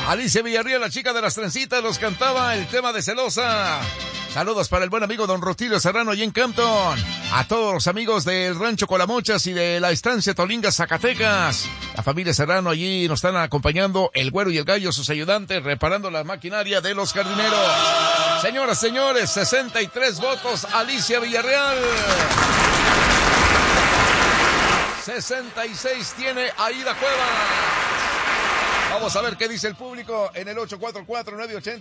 Alicia Villarreal, la chica de las trencitas, los cantaba el tema de Celosa. Saludos para el buen amigo don Rutilio Serrano y en Campton. A todos los amigos del Rancho Colamochas y de la estancia Tolinga, Zacatecas. La familia Serrano allí nos están acompañando, el Güero y el Gallo, sus ayudantes, reparando la maquinaria de los jardineros. Señoras, señores, 63 votos, Alicia Villarreal. 66 tiene Aida Cuevas. Vamos a ver qué dice el público en el 844-980.